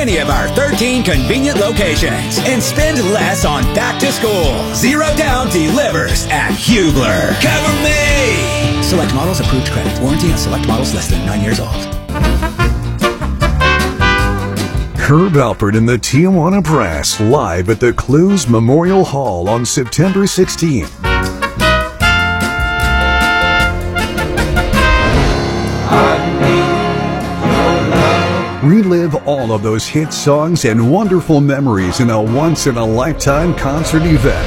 any of our 13 convenient locations and spend less on back to school. Zero Down delivers at Hubler. Cover me! Select models, approved credit. Warranty on select models less than 9 years old. Herb Alpert and the Tijuana Brass live at the Clues Memorial Hall on September 16th. Relive all of those hit songs and wonderful memories in a once-in-a-lifetime concert event.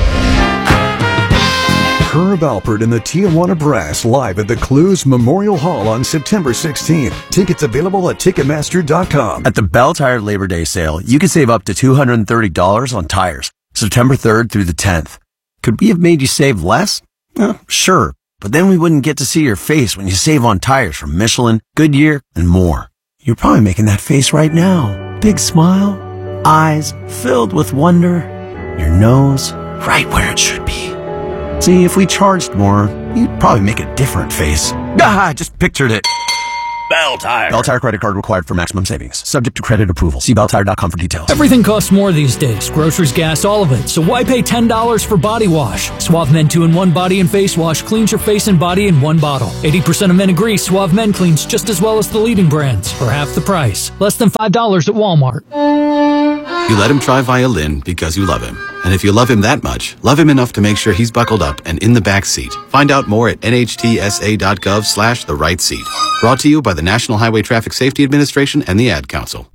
Herb Alpert and the Tijuana Brass live at the Clues Memorial Hall on September 16th. Tickets available at Ticketmaster.com. At the Bell Tire Labor Day sale, you can save up to $230 on tires, September 3rd through the 10th. Could we have made you save less? Sure, but then we wouldn't get to see your face when you save on tires from Michelin, Goodyear, and more. You're probably making that face right now. Big smile, eyes filled with wonder, your nose right where it should be. See, if we charged more, you'd probably make a different face. I just pictured it. Bell Tire. Bell Tire credit card required for maximum savings. Subject to credit approval. See belltire.com for details. Everything costs more these days. Groceries, gas, all of it. So why pay $10 for body wash? Suave Men 2-in-1 Body and Face Wash cleans your face and body in one bottle. 80% of men agree Suave Men cleans just as well as the leading brands for half the price. Less than $5 at Walmart. You let him try violin because you love him. And if you love him that much, love him enough to make sure he's buckled up and in the back seat. Find out more at nhtsa.gov/the right seat. Brought to you by the National Highway Traffic Safety Administration and the Ad Council.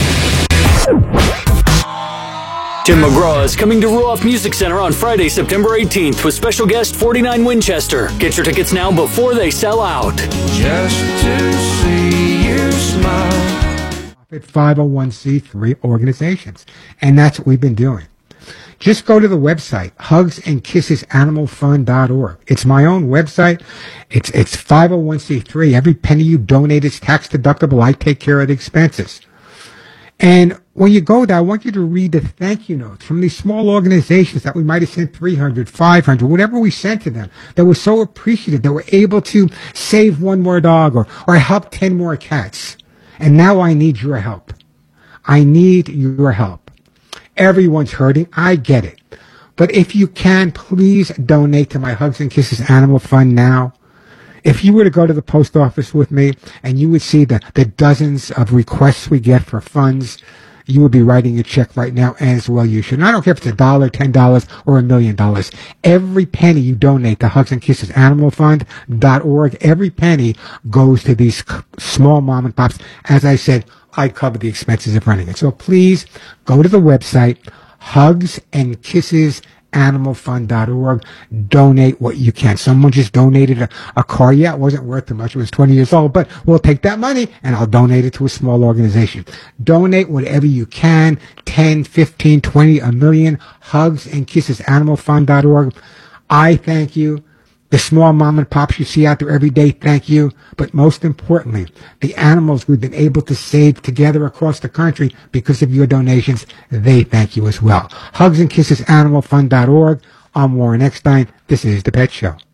Tim McGraw is coming to Ruoff Music Center on Friday, September 18th with special guest 49 Winchester. Get your tickets now before they sell out. Just to see you smile. 501c3 organizations, and that's what we've been doing. Just go to the website, hugsandkissesanimalfund.org. It's my own website. It's 501c3. Every penny you donate is tax deductible. I take care of the expenses. And when you go there, I want you to read the thank you notes from these small organizations that we might have sent 300, 500, whatever we sent to them, that were so appreciative, that were able to save one more dog or help 10 more cats. And now I need your help. I need your help. Everyone's hurting. I get it. But if you can, please donate to my Hugs and Kisses Animal Fund now. If you were to go to the post office with me and you would see the dozens of requests we get for funds, you would be writing a check right now, as well you should. And I don't care if it's $1, $10, or $1 million. Every penny you donate to hugsandkissesanimalfund.org, every penny goes to these small mom and pops. As I said, I cover the expenses of running it. So please go to the website, hugsandkissesanimalfund.org. Donate what you can. Someone just donated a car. Yeah, it wasn't worth too much. It was 20 years old, but we'll take that money and I'll donate it to a small organization. Donate whatever you can. 10, 15, 20, $1 million. Hugsandkissesanimalfund.org. I thank you. The small mom and pops you see out there every day, thank you. But most importantly, the animals we've been able to save together across the country because of your donations, they thank you as well. Hugsandkissesanimalfund.org. I'm Warren Eckstein. This is The Pet Show.